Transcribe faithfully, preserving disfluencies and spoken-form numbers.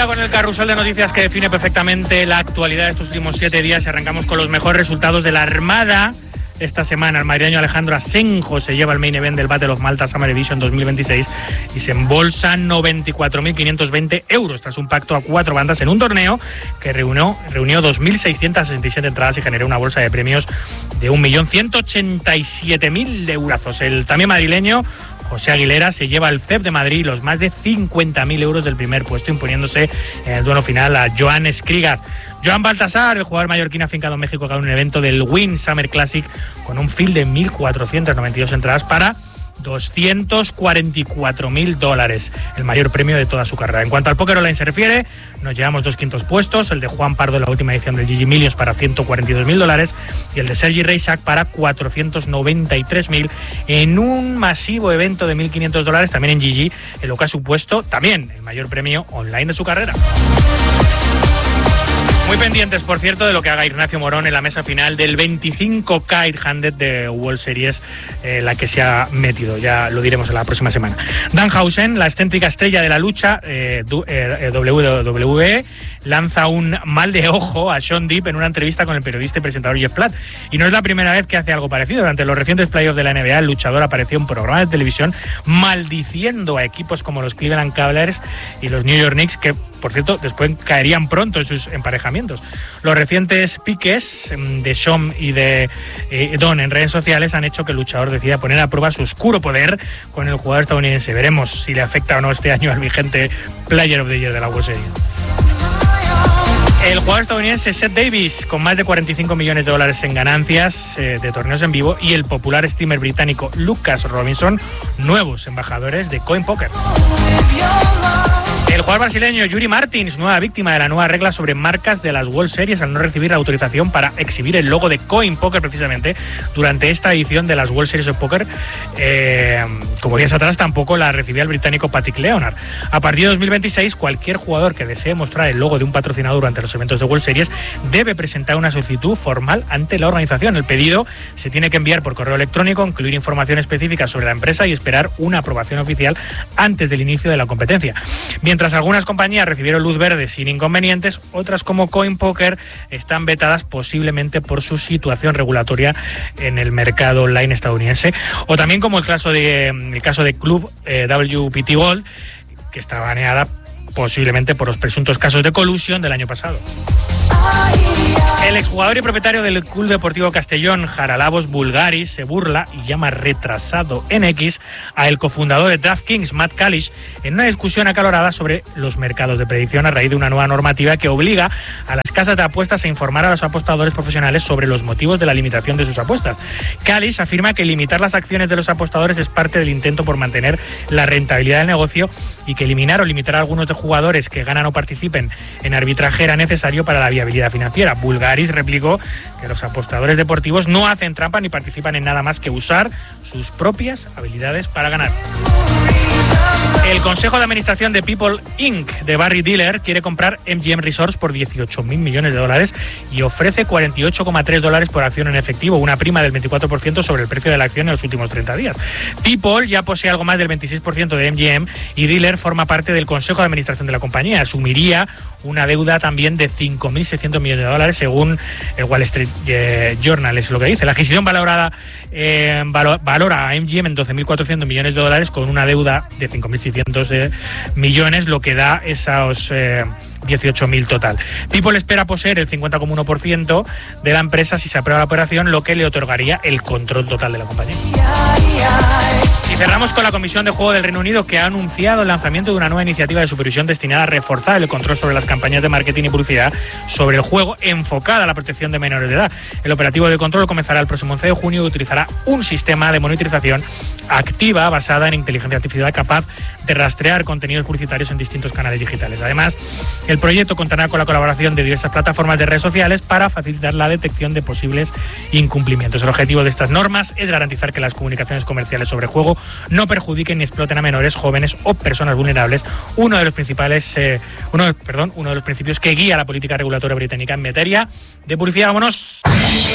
Enseguida con el carrusel de noticias que define perfectamente la actualidad de estos últimos siete días, arrancamos con los mejores resultados de la Armada. Esta semana el madrileño Alejandro Asenjo se lleva el main event del Battle of Malta Summer Edition dos mil veintiséis y se embolsa noventa y cuatro mil quinientos veinte euros tras un pacto a cuatro bandas en un torneo que reunió, reunió dos mil seiscientas sesenta y siete entradas y generó una bolsa de premios de un millón ciento ochenta y siete mil eurazos. El también madrileño José Aguilera se lleva el C E P de Madrid los más de cincuenta mil euros del primer puesto, imponiéndose en el duelo final a Joan Escrigas. Joan Baltasar, el jugador mallorquín afincado en México, ganó un evento del Wynn Summer Classic con un field de mil cuatrocientas noventa y dos entradas para doscientos cuarenta y cuatro mil dólares, el mayor premio de toda su carrera. En cuanto al póker online se refiere, nos llevamos dos quintos puestos, el de Juan Pardo en la última edición del G G Millions para ciento cuarenta y dos mil dólares y el de Sergi Reisac para cuatrocientos noventa y tres mil en un masivo evento de mil quinientos dólares también en G G, en lo que ha supuesto también el mayor premio online de su carrera. Muy pendientes, por cierto, de lo que haga Ignacio Morón en la mesa final del veinticinco K ocho de World Series, eh, la que se ha metido. Ya lo diremos en la próxima semana. Danhausen, la excéntrica estrella de la lucha eh, eh, W W E, lanza un mal de ojo a Sean Deep en una entrevista con el periodista y presentador Jeff Platt. Y no es la primera vez que hace algo parecido. Durante los recientes playoffs de la N B A, el luchador apareció en un programa de televisión maldiciendo a equipos como los Cleveland Cavaliers y los New York Knicks, que, por cierto, después caerían pronto en sus emparejamientos. Los recientes piques de Sean y de eh, Don en redes sociales han hecho que el luchador decida poner a prueba su oscuro poder con el jugador estadounidense. Veremos si le afecta o no este año al vigente Player of the Year de la World Series. El jugador estadounidense Seth Davis, con más de cuarenta y cinco millones de dólares en ganancias eh, de torneos en vivo, y el popular streamer británico Lucas Robinson, nuevos embajadores de Coin Poker. El jugador brasileño Yuri Martins, nueva víctima de la nueva regla sobre marcas de las World Series al no recibir la autorización para exhibir el logo de Coin Poker precisamente durante esta edición de las World Series of Poker. Eh, como días atrás tampoco la recibía el británico Patrick Leonard. A partir de dos mil veintiséis, cualquier jugador que desee mostrar el logo de un patrocinador durante los eventos de World Series debe presentar una solicitud formal ante la organización. El pedido se tiene que enviar por correo electrónico, incluir información específica sobre la empresa y esperar una aprobación oficial antes del inicio de la competencia. Mientras Mientras algunas compañías recibieron luz verde sin inconvenientes, otras como Coin Poker están vetadas posiblemente por su situación regulatoria en el mercado online estadounidense, o también como el caso de el caso de Club eh, W P T Gold, que está baneada posiblemente por los presuntos casos de colusión del año pasado. El exjugador y propietario del Club Deportivo Castellón, Haralabos Bulgaris, se burla y llama retrasado en X a el cofundador de DraftKings, Matt Kalish, en una discusión acalorada sobre los mercados de predicción a raíz de una nueva normativa que obliga a las casas de apuestas a informar a los apostadores profesionales sobre los motivos de la limitación de sus apuestas. Kalish afirma que limitar las acciones de los apostadores es parte del intento por mantener la rentabilidad del negocio y que eliminar o limitar a algunos de jugadores que ganan o participen en arbitraje era necesario para la viabilidad financiera. Bulgaris replicó que los apostadores deportivos no hacen trampa ni participan en nada más que usar sus propias habilidades para ganar. El Consejo de Administración de People incorporated de Barry Diller quiere comprar M G M Resorts por dieciocho mil millones de dólares y ofrece cuarenta y ocho coma tres dólares por acción en efectivo, una prima del veinticuatro por ciento sobre el precio de la acción en los últimos treinta días. People ya posee algo más del veintiséis por ciento de M G M y Diller forma parte del Consejo de Administración de la compañía. Asumiría una deuda también de cinco mil seiscientos millones de dólares, según el Wall Street eh, Journal, es lo que dice. La adquisición valorada eh, valo, valora a M G M en doce mil cuatrocientos millones de dólares con una deuda de cinco mil seiscientos eh, millones, lo que da esos eh, dieciocho mil total. People espera poseer el cincuenta coma uno por ciento de la empresa si se aprueba la operación, lo que le otorgaría el control total de la compañía. Y cerramos con la Comisión de Juego del Reino Unido, que ha anunciado el lanzamiento de una nueva iniciativa de supervisión destinada a reforzar el control sobre las campañas de marketing y publicidad sobre el juego, enfocada a la protección de menores de edad. El operativo de control comenzará el próximo once de junio y utilizará un sistema de monitorización activa basada en inteligencia artificial capaz de rastrear contenidos publicitarios en distintos canales digitales. Además, el proyecto contará con la colaboración de diversas plataformas de redes sociales para facilitar la detección de posibles incumplimientos. El objetivo de estas normas es garantizar que las comunicaciones comerciales sobre juego no perjudiquen ni exploten a menores, jóvenes o personas vulnerables, uno de los principales, eh, uno, perdón, uno de los principios que guía la política regulatoria británica en materia de publicidad. ¡Vámonos!